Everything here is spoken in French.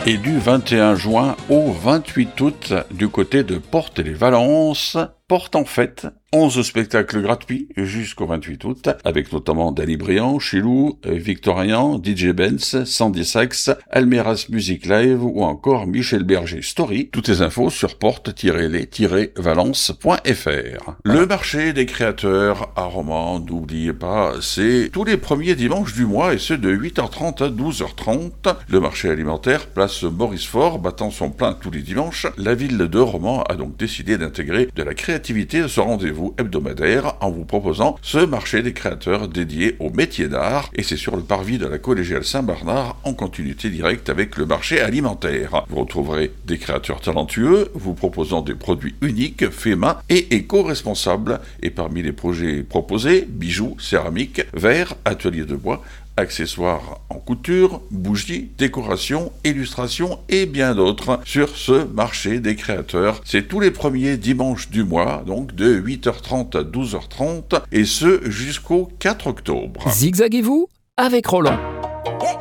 Et du 21 juin au 28 août, du côté de Porte-les-Valences, Porte en fête, 11 spectacles gratuits jusqu'au 28 août, avec notamment Dany Briand, Chilou, Victorian, DJ Benz, Sandy Sax, Almeras Music Live ou encore Michel Berger Story. Toutes les infos sur porte-les-valence.fr. Le marché des créateurs à Romans, n'oubliez pas, c'est tous les premiers dimanches du mois et ce de 8h30 à 12h30. Le marché alimentaire, place Maurice Faure, battant son plein tous les dimanches. La ville de Romans a donc décidé d'intégrer de la créativité à ce rendez-vous hebdomadaire en vous proposant ce marché des créateurs dédié au métier d'art, et c'est sur le parvis de la collégiale Saint-Bernard en continuité directe avec le marché alimentaire. Vous retrouverez des créateurs talentueux vous proposant des produits uniques, faits main et éco-responsables, et parmi les projets proposés, bijoux, céramique, verre, ateliers de bois, accessoires en couture, bougies, décorations, illustrations et bien d'autres sur ce marché des créateurs. C'est tous les premiers dimanches du mois, donc de 8h30 à 12h30 et ce jusqu'au 4 octobre. Zigzaguez-vous avec Roland.